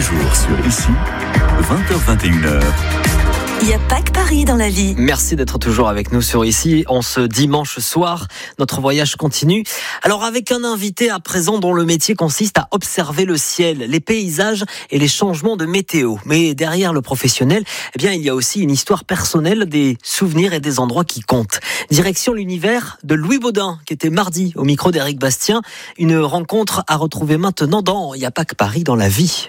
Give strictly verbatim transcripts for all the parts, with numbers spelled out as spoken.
jours sur Ici, vingt heures vingt et une heures. Il n'y a pas que Paris dans la vie. Merci d'être toujours avec nous sur Ici. En ce dimanche soir, notre voyage continue. Alors avec un invité à présent dont le métier consiste à observer le ciel, les paysages et les changements de météo. Mais derrière le professionnel, eh bien, il y a aussi une histoire personnelle, des souvenirs et des endroits qui comptent. Direction l'univers de Louis Baudin, qui était mardi au micro d'Éric Bastien. Une rencontre à retrouver maintenant dans Il n'y a pas que Paris dans la vie.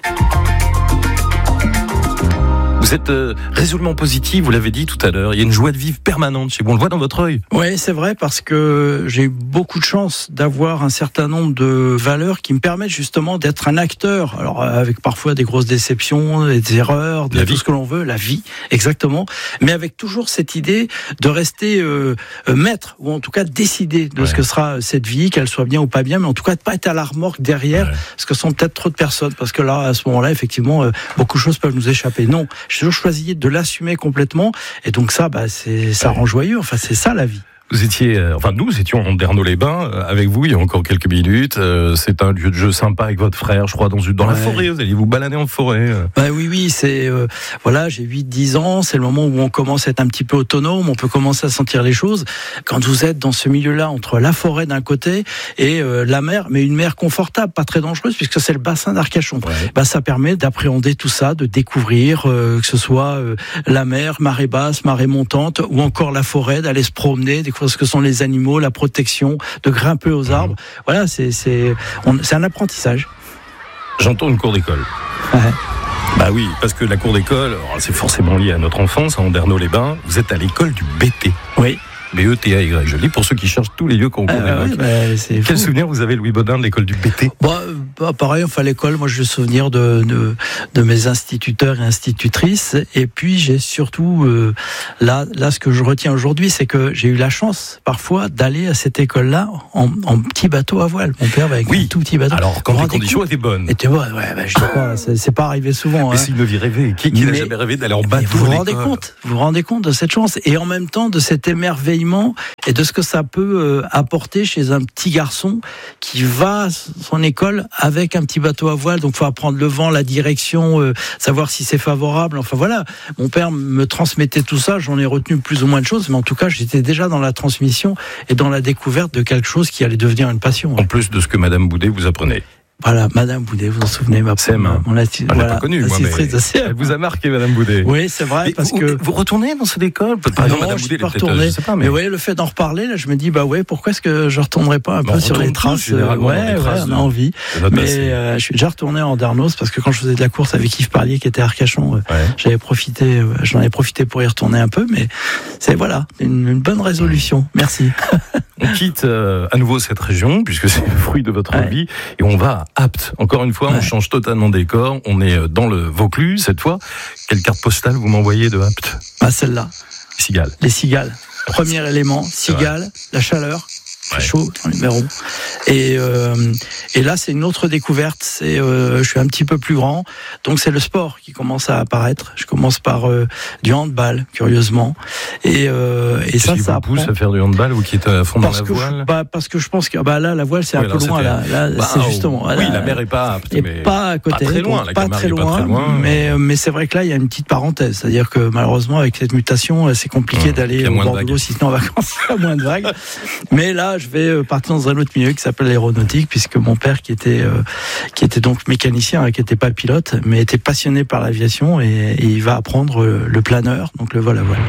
Vous êtes euh, résolument positif, vous l'avez dit tout à l'heure. Il y a une joie de vivre permanente chez vous. On le voit dans votre œil. Oui, c'est vrai, parce que j'ai eu beaucoup de chance d'avoir un certain nombre de valeurs qui me permettent justement d'être un acteur. Alors, avec parfois des grosses déceptions, des erreurs, de tout ce que l'on veut, la vie, exactement. Mais avec toujours cette idée de rester euh, maître, ou en tout cas décider de ouais. ce que sera cette vie, qu'elle soit bien ou pas bien, mais en tout cas de pas être à la remorque derrière, ouais. parce que ce sont peut-être trop de personnes. Parce que là, à ce moment-là, effectivement, euh, beaucoup de choses peuvent nous échapper. Non. J'ai toujours choisi de l'assumer complètement, et donc ça, bah, c'est, ça rend joyeux. Enfin, c'est ça la vie. Vous étiez, euh, enfin nous étions en Dernaux-les-Bains euh, avec vous il y a encore quelques minutes. Euh, c'est un lieu de jeu sympa avec votre frère, je crois, dans, dans ouais. la forêt. Vous allez vous balader en forêt. Euh. Bah oui, oui, c'est euh, voilà, j'ai huit dix ans, c'est le moment où on commence à être un petit peu autonome, on peut commencer à sentir les choses. Quand vous êtes dans ce milieu-là, entre la forêt d'un côté et euh, la mer, mais une mer confortable, pas très dangereuse, puisque c'est le bassin d'Arcachon. Ouais. Bah ça permet d'appréhender tout ça, de découvrir euh, que ce soit euh, la mer, marée basse, marée montante, ou encore la forêt, d'aller se promener, découvrir ce que sont les animaux, la protection, de grimper aux arbres. Mmh. Voilà, c'est, c'est, on, c'est un apprentissage. J'entends une cour d'école. Ouais. Bah oui, parce que la cour d'école, alors c'est forcément lié à notre enfance, en Dernaux-les-Bains. Vous êtes à l'école du B T. Oui. B E T A Y, je lis pour ceux qui cherchent tous les lieux qu'on connaît. Euh, oui, bah, c'est Quel fou. souvenir vous avez, Louis Baudin, de l'école du B T? Bah, bah, pareil, enfin, l'école, moi j'ai le souvenir de, de, de mes instituteurs et institutrices. Et puis j'ai surtout, euh, là, là, ce que je retiens aujourd'hui, c'est que j'ai eu la chance, parfois, d'aller à cette école-là en, en petit bateau à voile. Mon père, avec oui. un tout petit bateau. Alors, quand les conditions étaient bonnes. Étaient bonnes, ouais, bah, je sais pas, c'est, c'est pas arrivé souvent. Mais hein. c'est une vie rêvée. Qui, qui n'a jamais rêvé d'aller en bateau? Vous vous rendez compte, vous vous rendez compte de cette chance, et en même temps de cet émerveillement et de ce que ça peut euh, apporter chez un petit garçon qui va à son école avec un petit bateau à voile. Donc il faut apprendre le vent, la direction, euh, savoir si c'est favorable. Enfin voilà, mon père me transmettait tout ça, j'en ai retenu plus ou moins de choses, mais en tout cas j'étais déjà dans la transmission et dans la découverte de quelque chose qui allait devenir une passion. En plus de ce que Madame Boudet vous apprenait. Voilà, Madame Boudet, vous vous en souvenez, ma c'est mon, mon atti- on voilà, l'a pas connue, moi, mais elle vous a marqué, Madame Boudet. Oui, c'est vrai, mais parce vous, que vous retournez dans cette école, par non, exemple, Madame je Boudet, suis pas peut-être, retourné. je sais pas, mais, mais ouais, le fait d'en reparler, là, je me dis, bah ouais, pourquoi est-ce que je retournerai pas un bah, peu sur les traces? Ouais, ouais, on a envie. Mais euh, je suis déjà retourné en Darnos parce que quand je faisais de la course avec Yves Parlier, qui était à Arcachon, ouais. j'avais profité, euh, j'en avais profité pour y retourner un peu, mais c'est voilà, une, une bonne résolution. Merci. On quitte euh, à nouveau cette région, puisque c'est le fruit de votre ouais. vie, et on va à Apt. Encore une fois, ouais. on change totalement de décor. On est dans le Vaucluse, cette fois. Quelle carte postale vous m'envoyez de Apt? Ah, celle-là. Les cigales. Les cigales. Premier élément, cigales, la chaleur. Ouais. chaud dans les Mérons. Et, euh, et là, c'est une autre découverte. C'est, euh, je suis un petit peu plus grand, donc c'est le sport qui commence à apparaître. Je commence par euh, du handball, curieusement. Et, euh, et ça, qui ça vous pousse apprend... à faire du handball ou qui est à fond parce dans la que voile je, bah, Parce que je pense que bah, là, la voile, c'est oui, un peu loin. Là, là bah, c'est justement. Oui, là, la mer est pas apte, et mais pas à côté, pas très loin. donc, pas, très loin, pas très loin. Mais, mais c'est vrai que là, il y a une petite parenthèse. C'est-à-dire que malheureusement, avec cette mutation, c'est compliqué mmh, d'aller au bord de l'eau, si ce n'est en vacances, il y a moins de vagues. Mais là, je vais partir dans un autre milieu qui s'appelle l'aéronautique, puisque mon père, qui était, euh, qui était donc mécanicien, hein, qui n'était pas pilote, mais était passionné par l'aviation, et, et il va apprendre euh, le planeur, donc le vol à voile.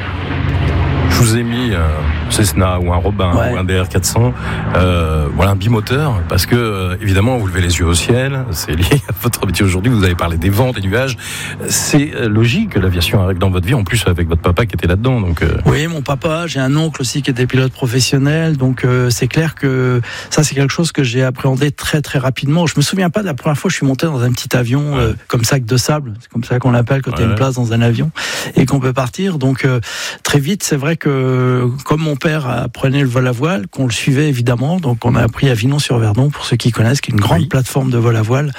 Je vous ai mis un Cessna ou un Robin ouais. ou un D R quatre cents, euh, voilà, un bimoteur, parce que euh, évidemment vous levez les yeux au ciel, c'est lié à votre métier aujourd'hui, vous avez parlé des vents, des nuages, c'est logique que l'aviation arrive dans votre vie, en plus avec votre papa qui était là-dedans. Donc, euh... Oui, mon papa, j'ai un oncle aussi qui était pilote professionnel, donc euh, c'est clair que ça c'est quelque chose que j'ai appréhendé très très rapidement. Je me souviens pas de la première fois que je suis monté dans un petit avion ouais. euh, comme sac de sable, c'est comme ça qu'on l'appelle quand ouais. il y a une place dans un avion et qu'on peut partir, donc euh, très vite c'est vrai que que comme mon père apprenait le vol à voile, qu'on le suivait évidemment, donc on a appris à Vinon-sur-Verdon, pour ceux qui connaissent, qui est une grande oui. plateforme de vol à voile.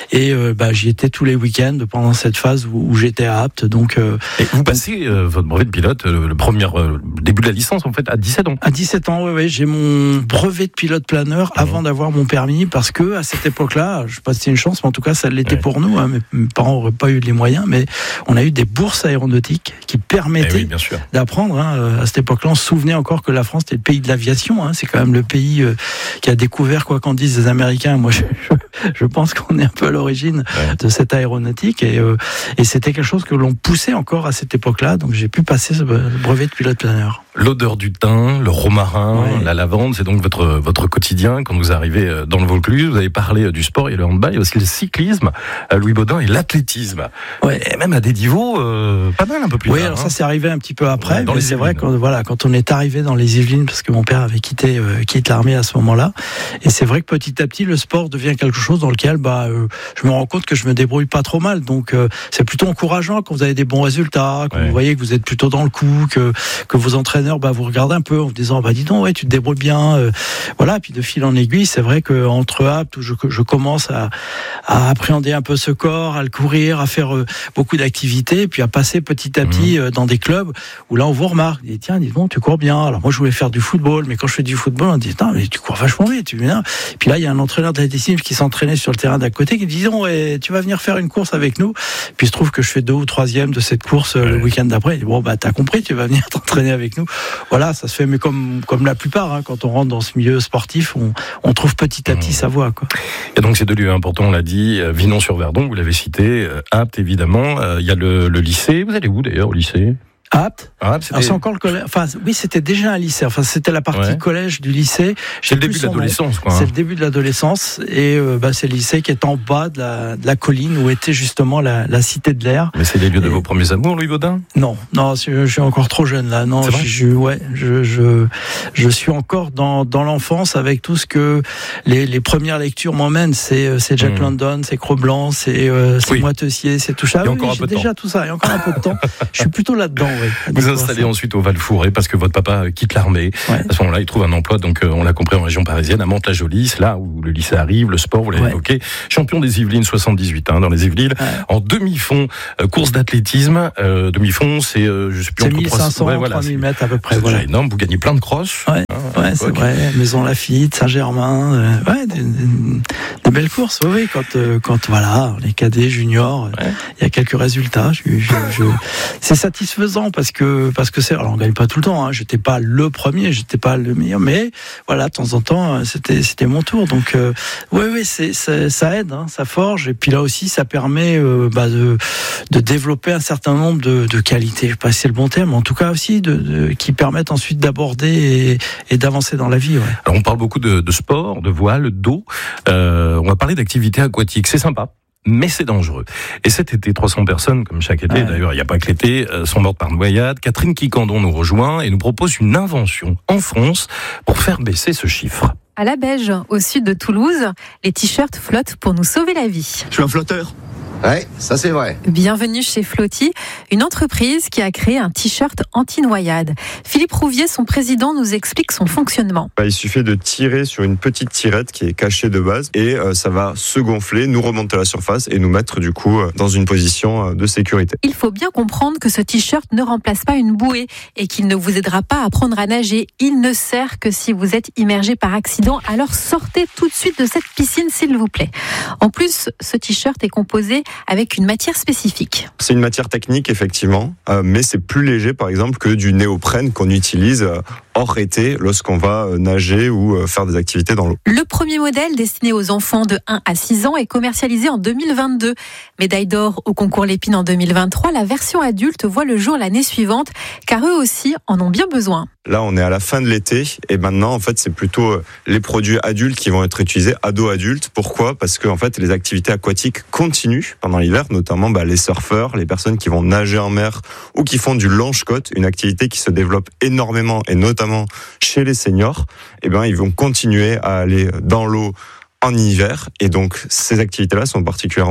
Et euh, bah, j'y étais tous les week-ends pendant cette phase où, où j'étais apte. Donc, euh, et vous passez euh, votre brevet de pilote, le, le premier euh, début de la licence en fait, à dix-sept ans. À dix-sept ans, oui, oui, j'ai mon brevet de pilote planeur mmh. avant d'avoir mon permis, parce que à cette époque-là, je sais pas si c'est une chance, mais en tout cas, ça l'était ouais. pour nous. Hein, mes, mes parents n'auraient pas eu les moyens, mais on a eu des bourses aéronautiques qui permettaient eh oui, d'apprendre. Hein, à cette époque-là, on se souvenait encore que la France était le pays de l'aviation. Hein, c'est quand même le pays euh, qui a découvert, quoi qu'en disent les Américains. Moi, je, je, je pense qu'on est un peu à l'origine ouais. de cette aéronautique, et, euh, et c'était quelque chose que l'on poussait encore à cette époque-là. Donc, j'ai pu passer ce brevet de pilote planeur. L'odeur du thym, le romarin, ouais. la lavande, c'est donc votre votre quotidien quand vous arrivez dans le Vaucluse. Vous avez parlé du sport, il y a le handball, il y a aussi le cyclisme, Louis Baudin, et l'athlétisme. Ouais. Et même à des niveaux euh, pas mal un peu plus Oui, tard, alors hein. ça c'est arrivé un petit peu après. Ouais, dans mais les c'est Yvelines. vrai quand voilà quand on est arrivé dans les Yvelines, parce que mon père avait quitté euh, quitte l'armée à ce moment-là, et c'est vrai que petit à petit le sport devient quelque chose dans lequel bah euh, je me rends compte que je me débrouille pas trop mal. Donc euh, c'est plutôt encourageant quand vous avez des bons résultats, quand ouais. vous voyez que vous êtes plutôt dans le coup, que que vos entraîneurs bah vous regardent un peu en vous disant bah dis donc ouais tu te débrouilles bien, euh, voilà. Puis de fil en aiguille, c'est vrai que entre aptes où je, je commence à, à appréhender un peu ce corps, à le courir, à faire euh, beaucoup d'activités, et puis à passer petit à petit euh, dans des clubs où là on vous remarque, et tiens dis donc tu cours bien. Alors moi je voulais faire du football, mais quand je fais du football on dit non mais tu cours vachement vite, tu viens. Et puis là il y a un entraîneur d'athlétisme qui s'entraînait sur le terrain d'à côté qui dit dis donc ouais, tu vas venir faire une course avec nous. Puis il se trouve que je fais deux ou troisième de cette course euh, ouais. le week-end d'après. Il dit bon bah t'as compris, tu vas venir t'entraîner avec nous. Voilà, ça se fait, mais comme comme la plupart, hein, quand on rentre dans ce milieu sportif, on, on trouve petit à petit mmh. sa voie, quoi. Et donc ces deux lieux importants, on l'a dit, Vinon-sur-Verdon, vous l'avez cité, Apt évidemment. Il y a le, le lycée. Vous allez où d'ailleurs au lycée? Apt. Ah, Alors c'est encore le collège. Enfin, oui, c'était déjà un lycée. Enfin, c'était la partie ouais. collège du lycée. C'est le début de l'adolescence, quoi. Hein. C'est le début de l'adolescence, et euh, bah, c'est le lycée qui est en bas de la, de la colline où était justement la, la cité de l'air. Mais c'est les lieux et... de vos premiers amours, Louis Baudin? Non, non, je suis encore trop jeune là. Non, je, je, ouais, je, je, je suis encore dans, dans l'enfance avec tout ce que les, les premières lectures m'emmènent. C'est, c'est Jack mmh. London, c'est Cro-Blanc, c'est, euh, c'est oui. Moitessier, c'est tout ça. Il y a oui, encore oui, un peu de déjà temps. tout ça. Il y a encore un peu de temps. Je suis plutôt là-dedans. Ouais, vous installez ensuite au Val-Fouré parce que votre papa quitte l'armée. Ouais. À ce moment-là, il trouve un emploi, donc on l'a compris, en région parisienne, à Mantes-la-Jolie, c'est là où le lycée arrive, le sport, vous l'avez ouais. évoqué. Champion des Yvelines soixante-dix-huit, hein, dans les Yvelines, ouais. en demi-fond, euh, course d'athlétisme. Euh, demi-fond, c'est, euh, je sais plus, c'est mille cinq cents, ouais, voilà, trois mille mètres à peu près. C'est voilà. énorme. Vous gagnez plein de crosses. Ouais, hein, ouais c'est vrai. Maison Lafitte, Saint-Germain, euh, ouais, des, des, des belles courses. Oui, oui, quand, euh, quand voilà, les cadets, juniors, il ouais. y a quelques résultats. Je, je, je... C'est satisfaisant parce que parce que c'est. Alors on gagne pas tout le temps. Hein. J'étais pas le premier, j'étais pas le meilleur, mais voilà, de temps en temps, c'était c'était mon tour. Donc euh, oui, oui, c'est, c'est ça aide, hein, ça forge. Et puis là aussi, ça permet euh, bah, de de développer un certain nombre de, de qualités. Je sais pas si c'est le bon terme, mais en tout cas aussi de, de qui permettent ensuite d'aborder et, et d'avancer dans la vie. Ouais. Alors on parle beaucoup de, de sport, de voile, d'eau. Euh, on va parler d'activités aquatiques. C'est sympa, mais c'est dangereux. Et cet été, trois cents personnes, comme chaque été, ouais. d'ailleurs, il n'y a pas que l'été, euh, sont mortes par noyade. Catherine Quiquendon nous rejoint et nous propose une invention en France pour faire baisser ce chiffre. À la Beige, au sud de Toulouse, les t-shirts flottent pour nous sauver la vie. Je suis un flotteur. Ouais, ça c'est vrai. Bienvenue chez Flotti, une entreprise qui a créé un t-shirt anti-noyade. Philippe Rouvier, son président, nous explique son fonctionnement. Il suffit de tirer sur une petite tirette qui est cachée de base et euh, ça va se gonfler, nous remonter à la surface et nous mettre du coup dans une position de sécurité. Il faut bien comprendre que ce t-shirt ne remplace pas une bouée et qu'il ne vous aidera pas à apprendre à nager. Il ne sert que si vous êtes immergé par accident, alors sortez tout de suite de cette piscine s'il vous plaît. En plus, ce t-shirt est composé avec une matière spécifique. C'est une matière technique effectivement, euh, mais c'est plus léger par exemple que du néoprène qu'on utilise euh, hors été lorsqu'on va euh, nager ou euh, faire des activités dans l'eau. Le premier modèle destiné aux enfants de un à six ans est commercialisé en deux mille vingt-deux. Médaille d'or au concours Lépine en deux mille vingt-trois, la version adulte voit le jour l'année suivante car eux aussi en ont bien besoin. Là, on est à la fin de l'été et maintenant, en fait, c'est plutôt les produits adultes qui vont être utilisés, ados-adultes. Pourquoi ? Parce que en fait, les activités aquatiques continuent pendant l'hiver, notamment bah, les surfeurs, les personnes qui vont nager en mer ou qui font du longe-côte, une activité qui se développe énormément et notamment chez les seniors. Eh ben, ils vont continuer à aller dans l'eau en hiver et donc ces activités-là sont particulièrement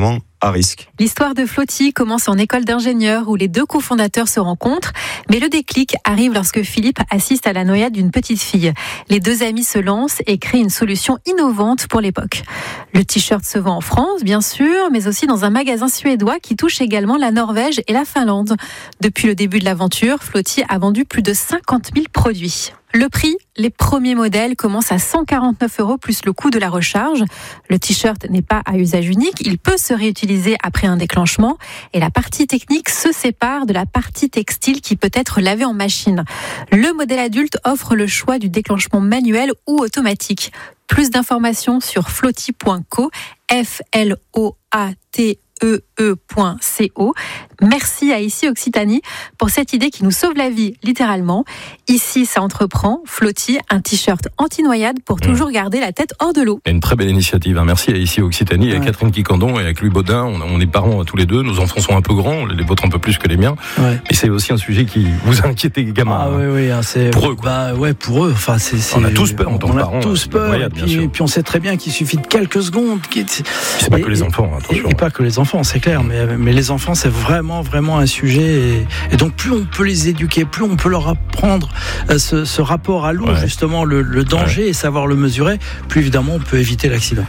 à risque. L'histoire de Flotti commence en école d'ingénieur où les deux cofondateurs se rencontrent, mais le déclic arrive lorsque Philippe assiste à la noyade d'une petite fille. Les deux amis se lancent et créent une solution innovante pour l'époque. Le t-shirt se vend en France, bien sûr, mais aussi dans un magasin suédois qui touche également la Norvège et la Finlande. Depuis le début de l'aventure, Flotti a vendu plus de cinquante mille produits. Le prix, les premiers modèles commencent à cent quarante-neuf euros plus le coût de la recharge. Le t-shirt n'est pas à usage unique, il peut se réutiliser après un déclenchement et la partie technique se sépare de la partie textile qui peut être lavée en machine. Le modèle adulte offre le choix du déclenchement manuel ou automatique. Plus d'informations sur flotti point co, F L O A T E E point C O. Merci à Ici Occitanie pour cette idée qui nous sauve la vie, littéralement. Ici, ça entreprend. Flotti, un t-shirt anti-noyade pour toujours garder la tête hors de l'eau. Une très belle initiative. Hein. Merci à Ici Occitanie, ouais. Et à Catherine Quicandon et avec Louis Baudin. On, on est parents tous les deux. Nos enfants sont un peu grands, les vôtres un peu plus que les miens. Ouais. Et c'est aussi un sujet qui vous inquiète, les gamins. Ah oui, oui, c'est pour eux. Quoi. Bah ouais, pour eux. Enfin, c'est, c'est... On a tous peur en tant que parents. On a tous peur. Noyade, et, puis, et puis on sait très bien qu'il suffit de quelques secondes. C'est pas et, que les enfants. Attention. Et, et pas que les enfants, c'est clair. Mais, mais les enfants, c'est vraiment, vraiment un sujet. Et, et donc, plus on peut les éduquer, plus on peut leur apprendre euh, ce, ce rapport à l'eau, ouais. justement, le, le danger ouais. et savoir le mesurer, plus évidemment, on peut éviter l'accident.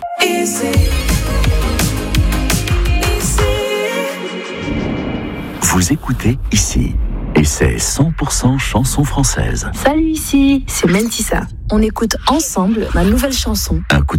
Vous écoutez Ici, et c'est cent pour cent chanson française. Salut, ici, c'est Mentissa. On écoute ensemble ma nouvelle chanson. Un coup